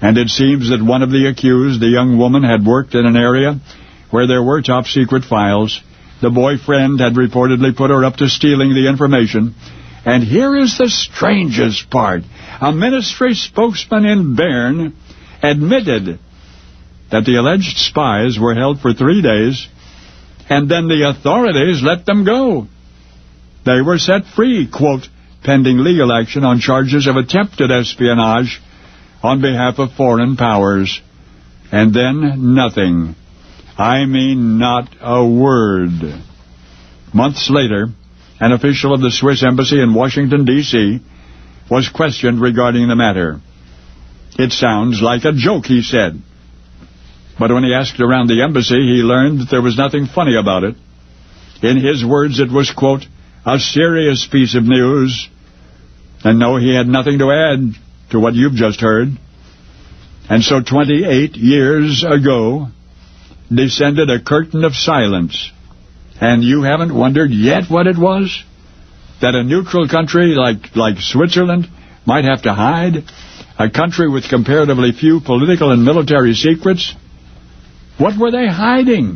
And it seems that one of the accused, the young woman, had worked in an area where there were top-secret files. The boyfriend had reportedly put her up to stealing the information. And here is the strangest part. A ministry spokesman in Bern admitted that the alleged spies were held for 3 days, and then the authorities let them go. They were set free, quote, pending legal action on charges of attempted espionage on behalf of foreign powers. And then nothing. I mean, not a word. Months later, an official of the Swiss embassy in Washington, D.C., was questioned regarding the matter. It sounds like a joke, he said. But when he asked around the embassy, he learned that there was nothing funny about it. In his words, it was, quote, a serious piece of news. And no, he had nothing to add to what you've just heard. And so 28 years ago descended a curtain of silence. And you haven't wondered yet what it was? That a neutral country like Switzerland might have to hide? A country with comparatively few political and military secrets? What were they hiding?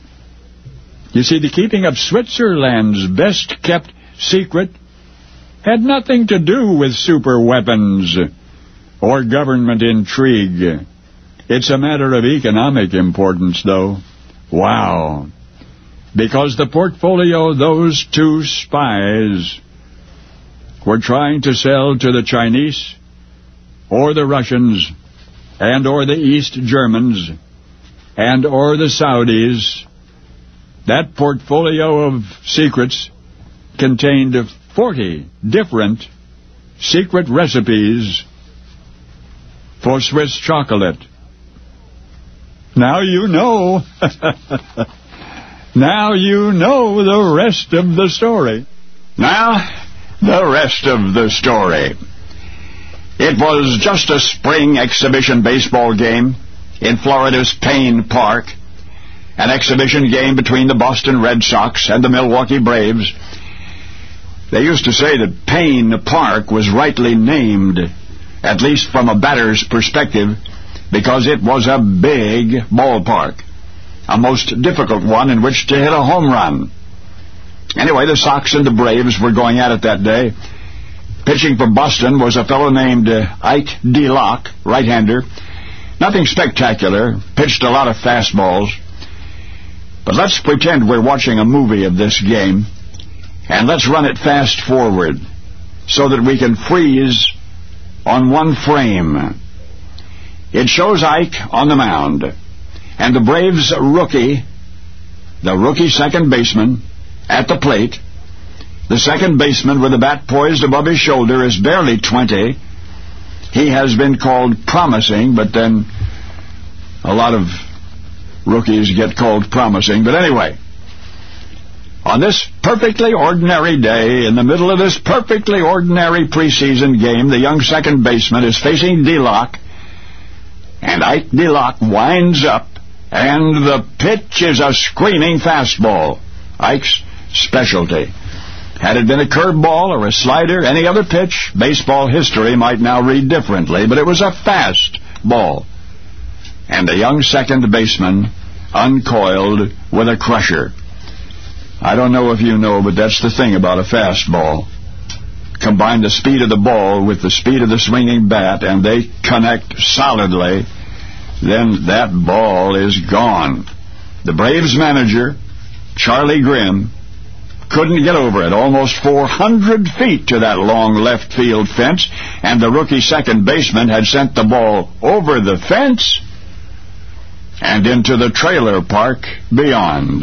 You see, the keeping of Switzerland's best-kept secret had nothing to do with super weapons or government intrigue. It's a matter of economic importance, though. Wow. Because the portfolio those two spies were trying to sell to the Chinese or the Russians and or the East Germans and or the Saudis, that portfolio of secrets contained 40 different secret recipes for Swiss chocolate. Now you know. Now you know the rest of the story. Now, the rest of the story. It was just a spring exhibition baseball game in Florida's Payne Park, an exhibition game between the Boston Red Sox and the Milwaukee Braves. They used to say that Payne Park was rightly named, at least from a batter's perspective, because it was a big ballpark, a most difficult one in which to hit a home run. Anyway, the Sox and the Braves were going at it that day. Pitching for Boston was a fellow named Ike DeLocke, right-hander. Nothing spectacular, pitched a lot of fastballs. But let's pretend we're watching a movie of this game, and let's run it fast forward so that we can freeze on one frame. It shows Ike on the mound, and the Braves rookie, the rookie second baseman, at the plate. The second baseman with the bat poised above his shoulder is barely 20. He has been called promising, but then a lot of rookies get called promising. But anyway, on this perfectly ordinary day, in the middle of this perfectly ordinary preseason game, the young second baseman is facing DeLocke, and Ike DeLocke winds up, and the pitch is a screaming fastball, Ike's specialty. Had it been a curveball or a slider, any other pitch, baseball history might now read differently, but it was a fast ball. And the young second baseman uncoiled with a crusher. I don't know if you know, but that's the thing about a fastball. Combine the speed of the ball with the speed of the swinging bat, and they connect solidly, then that ball is gone. The Braves manager, Charlie Grimm, couldn't get over it. Almost 400 feet to that long left field fence, and the rookie second baseman had sent the ball over the fence and into the trailer park beyond.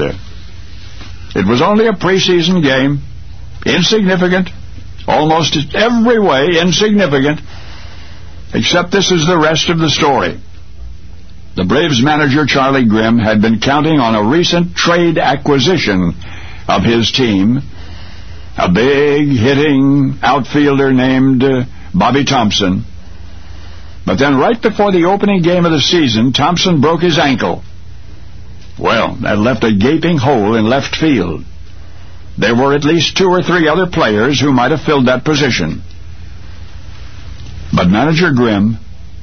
It was only a preseason game, insignificant, almost every way insignificant, except this is the rest of the story. The Braves manager, Charlie Grimm, had been counting on a recent trade acquisition of his team, a big hitting outfielder named Bobby Thompson. But then right before the opening game of the season, Thompson broke his ankle. Well, that left a gaping hole in left field. There were at least 2 or 3 other players who might have filled that position. But manager Grimm